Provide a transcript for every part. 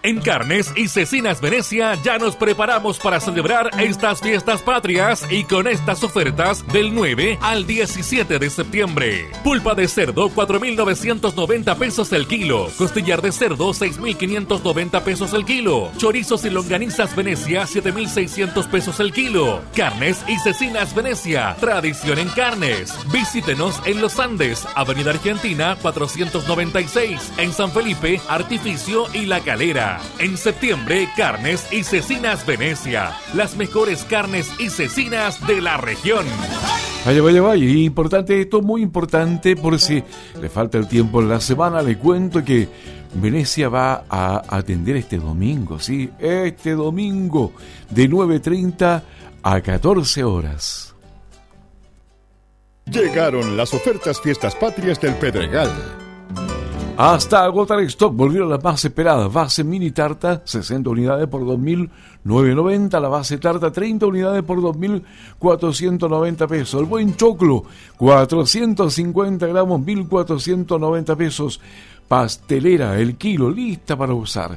En Carnes y Cecinas Venecia ya nos preparamos para celebrar estas fiestas patrias y con estas ofertas del 9 al 17 de septiembre. Pulpa de cerdo, 4.990 pesos el kilo. Costillar de cerdo, 6.590 pesos el kilo. Chorizos y longanizas Venecia, 7.600 pesos el kilo. Carnes y Cecinas Venecia, tradición en carnes. Visítenos en Los Andes, Avenida Argentina 496, en San Felipe, Artificio y La Calera. En septiembre, Carnes y Cecinas Venecia, las mejores carnes y cecinas de la región. Vaya, importante esto, muy importante, por si le falta el tiempo en la semana, le cuento que Venecia va a atender este domingo, ¿sí? Este domingo, de 9:30 a 14 horas. Llegaron las ofertas Fiestas Patrias del Pedregal. Hasta agotar stock, volvieron las más esperadas. Base mini tarta, 60 unidades por 2.990. La base tarta, 30 unidades por 2.490 pesos. El buen choclo, 450 gramos, 1.490 pesos. Pastelera, el kilo, lista para usar,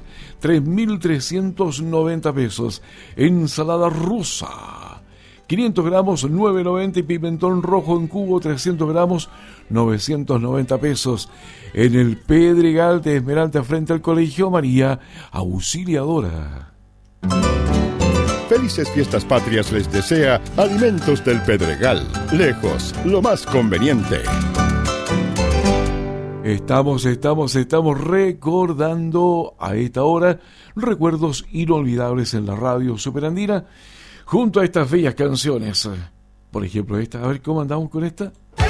3.390 pesos. Ensalada rusa, 500 gramos, 9.90. Y pimentón rojo en cubo, 300 gramos, 990 pesos. En el Pedregal de Esmeralda, frente al Colegio María Auxiliadora. Felices Fiestas Patrias les desea Alimentos del Pedregal. Lejos, lo más conveniente. Estamos recordando a esta hora recuerdos inolvidables en la radio superandina junto a estas bellas canciones. Por ejemplo, esta, a ver cómo andamos con esta.